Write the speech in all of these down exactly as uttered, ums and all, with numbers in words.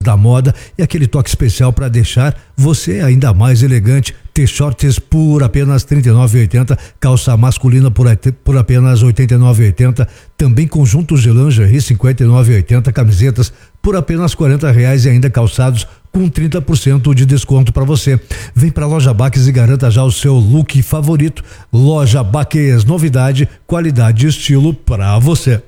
da moda e aquele toque especial para deixar você ainda mais elegante. T-shorts por apenas trinta e nove reais e oitenta centavos, calça masculina por, por apenas oitenta e nove reais e oitenta centavos, também conjuntos de lingerie cinquenta e nove reais e oitenta centavos, camisetas por apenas quarenta reais e ainda calçados com trinta por cento de desconto para você. Vem para a Loja Baques e garanta já o seu look favorito. Loja Baques, novidade, qualidade e estilo para você.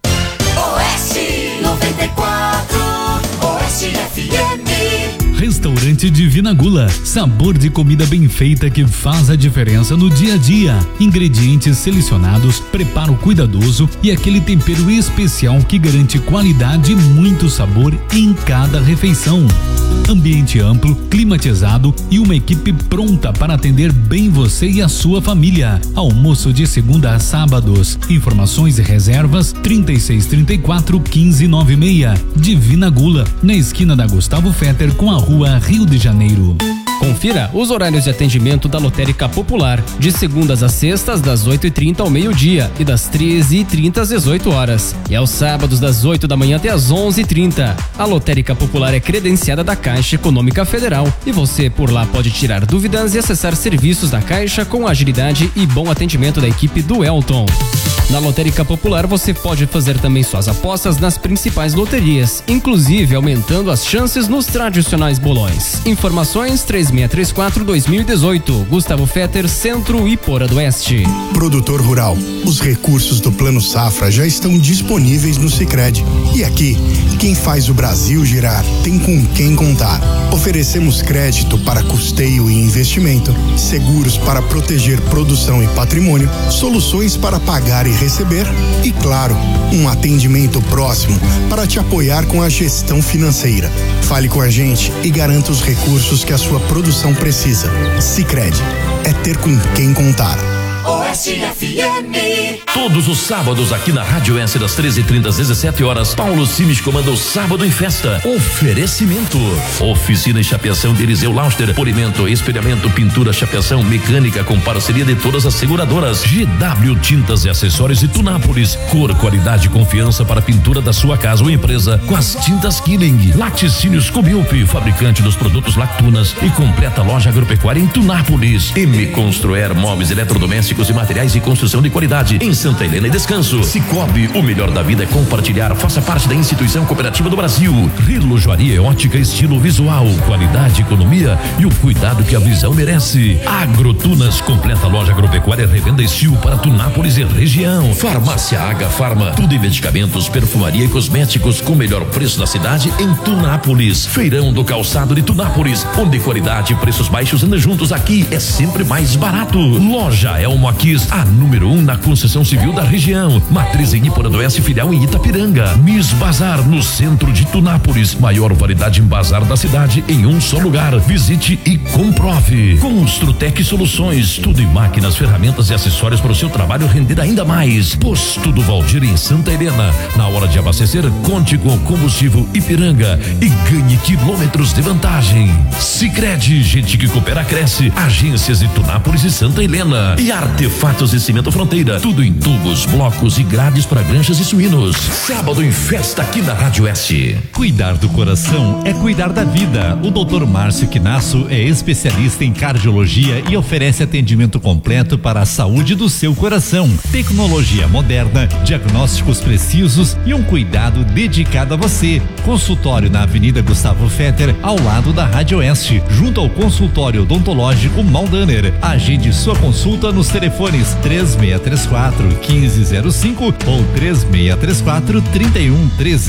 Oeste noventa e quatro, Oeste F M. Restaurante Divina Gula, sabor de comida bem feita que faz a diferença no dia a dia. Ingredientes selecionados, preparo cuidadoso e aquele tempero especial que garante qualidade e muito sabor em cada refeição. Ambiente amplo, climatizado e uma equipe pronta para atender bem você e a sua família. Almoço de segunda a sábados. Informações e reservas trinta e seis, trinta e quatro, quinze, noventa e seis. Divina Gula, na esquina da Gustavo Fetter com a Rua Rio de Janeiro. Confira os horários de atendimento da Lotérica Popular, de segundas a sextas, das oito e trinta ao meio-dia e das treze e trinta às dezoito horas. E aos sábados, das oito da manhã até às onze e trinta. A Lotérica Popular é credenciada da Caixa Econômica Federal e você por lá pode tirar dúvidas e acessar serviços da Caixa com agilidade e bom atendimento da equipe do Elton. Na Lotérica Popular você pode fazer também suas apostas nas principais loterias, inclusive aumentando as chances nos tradicionais bolões. Informações três seis três quatro, dois mil e dezoito, Gustavo Fetter, Centro e Pora do Oeste. Produtor rural, os recursos do Plano Safra já estão disponíveis no Sicredi. E aqui, quem faz o Brasil girar tem com quem contar. Oferecemos crédito para custeio e investimento, seguros para proteger produção e patrimônio, soluções para pagar e receber e, claro, um atendimento próximo para te apoiar com a gestão financeira. Fale com a gente e garanta os recursos que a sua produção precisa. Sicredi, é ter com quem contar. Oeste F M. Todos os sábados aqui na Rádio S, das treze e trinta às dezessete horas, Paulo Simes comanda o Sábado em Festa. Oferecimento: Oficina e Chapeação de Eliseu Lauster, polimento, espelhamento, pintura, chapeação, mecânica com parceria de todas as seguradoras. G W Tintas e Acessórios de Tunápolis, cor, qualidade e confiança para a pintura da sua casa ou empresa com as tintas Killing. Laticínios Cobilp, fabricante dos produtos Lactunas e completa loja agropecuária em Tunápolis. M Construer, móveis eletrodomésticos e materiais de construção de qualidade em Santa Helena e Descanso. Cicobi, o melhor da vida é compartilhar. Faça parte da instituição cooperativa do Brasil. Relojoaria é ótica, estilo visual, qualidade, economia e o cuidado que a visão merece. Agrotunas, completa loja agropecuária, revenda Estil para Tunápolis e região. Farmácia H Farma, tudo em medicamentos, perfumaria e cosméticos com o melhor preço da cidade em Tunápolis. Feirão do Calçado de Tunápolis, onde qualidade e preços baixos andam juntos. Aqui é sempre mais barato. Loja Elmo Aquis, a número um na construção civil da região. Matriz em Ipora do Oeste, filial em Itapiranga. Miss Bazar, no centro de Tunápolis. Maior variedade em bazar da cidade em um só lugar. Visite e comprove. Construtec Soluções, tudo em máquinas, ferramentas e acessórios para o seu trabalho render ainda mais. Posto do Valdir em Santa Helena. Na hora de abastecer, conte com o combustível Ipiranga e ganhe quilômetros de vantagem. Sicredi, gente que coopera cresce. Agências de Tunápolis e Santa Helena. E Artefatos e Cimento Fronteira, tudo em tubos, blocos e grades para granjas e suínos. Sábado em Festa aqui na Rádio S. Cuidar do coração é cuidar da vida. O doutor Márcio Quinasso é especialista em cardiologia e oferece atendimento completo para a saúde do seu coração. Tecnologia moderna, diagnósticos precisos e um cuidado dedicado a você. Consultório na Avenida Gustavo Fetter, ao lado da Rádio Oeste, junto ao consultório odontológico Maldaner. Agende sua consulta nos telefones três seis três quatro, um cinco zero cinco ou três seis três quatro, três um um três.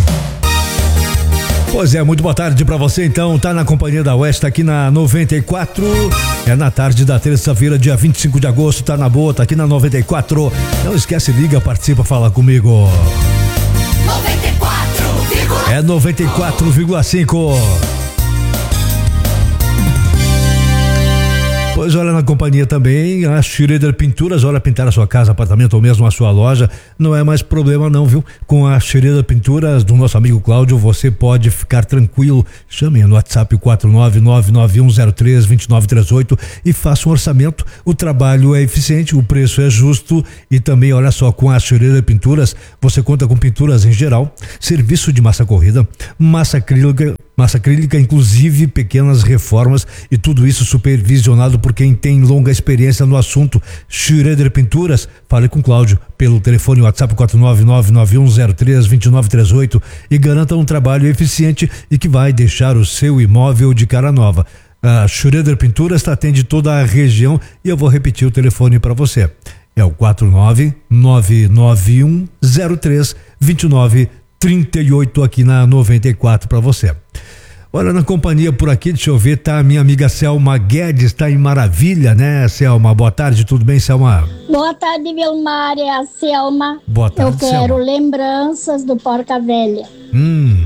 Pois é, muito boa tarde pra você então, tá na companhia da Oeste aqui na noventa e quatro, é na tarde da terça-feira, dia vinte e cinco de agosto, tá na boa, tá aqui na noventa e quatro, não esquece, liga, participa, fala comigo. noventa e quatro, é noventa e quatro vírgula cinco. Pois olha, na companhia também a Schroeder Pinturas. Olha, pintar a sua casa, apartamento ou mesmo a sua loja não é mais problema não, viu? Com a Schroeder Pinturas do nosso amigo Cláudio, você pode ficar tranquilo. Chame no WhatsApp quatro nove nove nove um zero três dois nove três oito e faça um orçamento. O trabalho é eficiente, o preço é justo e também, olha só, com a Schroeder Pinturas você conta com pinturas em geral, serviço de massa corrida, massa acrílica, massa acrílica, inclusive pequenas reformas, e tudo isso supervisionado por quem tem longa experiência no assunto. Schroeder Pinturas, fale com Cláudio pelo telefone WhatsApp quatro nove nove nove um zero três dois nove três oito e garanta um trabalho eficiente e que vai deixar o seu imóvel de cara nova. A Schroeder Pinturas atende toda a região e eu vou repetir o telefone para você. É o quatro nove nove nove um zero três dois nove três oito aqui na noventa e quatro para você. Olha, na companhia por aqui, deixa eu ver, tá a minha amiga Selma Guedes, tá em Maravilha, né, Selma? Boa tarde, tudo bem, Selma? Boa tarde, Vilmar, é a Selma. Boa tarde, Eu quero Selma. lembranças do Porca Velha. Hum.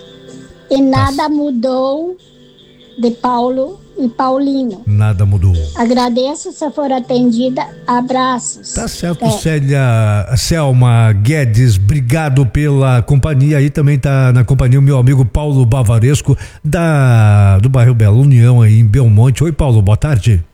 E nada mudou de Paulo e Paulino. Nada mudou. Agradeço se for atendida. Abraços. Tá certo, É. Célia, Selma Guedes, obrigado pela companhia. Aí também tá na companhia o meu amigo Paulo Bavaresco, da do bairro Bela União, aí em Belmonte. Oi, Paulo, boa tarde.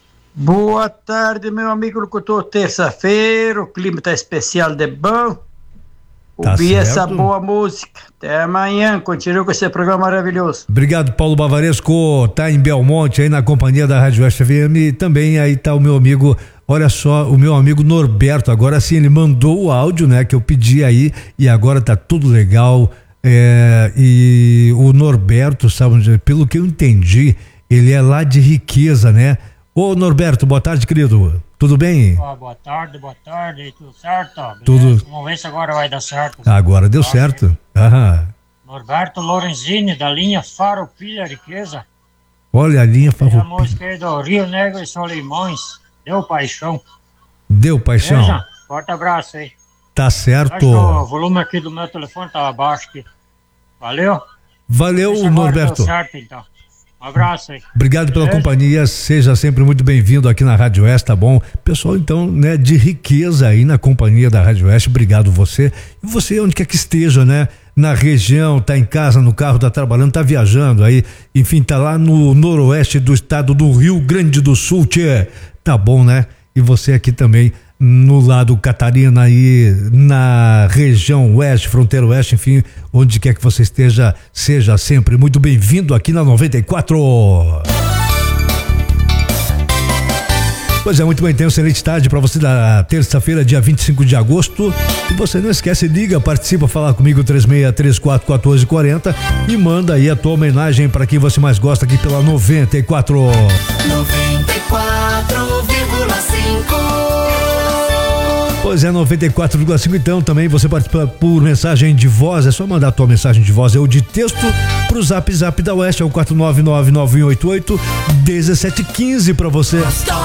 Boa tarde, meu amigo locutor. Terça-feira, o clima tá especial de bom. Tá Ouvir certo. essa boa música. Até amanhã, continua com esse programa maravilhoso. Obrigado, Paulo Bavaresco, tá em Belmonte, aí na companhia da Rádio Oeste F M. E também aí tá o meu amigo, olha só, o meu amigo Norberto. Agora sim, ele mandou o áudio, né, que eu pedi aí, e agora tá tudo legal. É, e o Norberto, sabe, pelo que eu entendi, ele é lá de Riqueza, né? Ô Norberto, boa tarde, querido. Tudo bem? Oh, boa tarde, boa tarde, tudo certo? Beleza? Tudo. Vamos ver se agora vai dar certo. Agora deu certo. Aham. Norberto Lorenzini, da linha Faro Filha Riqueza. Olha a linha Tem a favorita. música aí do Rio Negro e Solimões. Deu paixão. Deu paixão. Beleza? Forte abraço aí. Tá Acho que certo. o volume aqui do meu telefone tava baixo aqui. Valeu? Valeu, Vê se agora Norberto. deu certo, então. Um abraço aí. Obrigado pela Beleza? companhia, seja sempre muito bem-vindo aqui na Rádio Oeste, tá bom? Pessoal, então, né, de Riqueza aí na companhia da Rádio Oeste, obrigado você. E você, onde quer que esteja, né? Na região, tá em casa, no carro, tá trabalhando, tá viajando aí, enfim, tá lá no noroeste do estado do Rio Grande do Sul, tchê. Tá bom, né? E você aqui também no lado Catarina aí, na região oeste, fronteira oeste, enfim, onde quer que você esteja, seja sempre muito bem-vindo aqui na noventa e quatro. Pois é, muito bem, tenho excelente tarde para você da terça-feira, dia vinte e cinco de agosto. E você não esquece, liga, participa, fala comigo três seis três quatro um quatro quatro zero e manda aí a tua homenagem para quem você mais gosta aqui pela noventa e quatro. noventa e quatro vírgula cinco. Pois é, noventa e quatro vírgula cinco, então também você participa por mensagem de voz, é só mandar a tua mensagem de voz ou de texto pro Zap Zap da Oeste, é o quatro nove nove nove um oito oito um sete um cinco para você.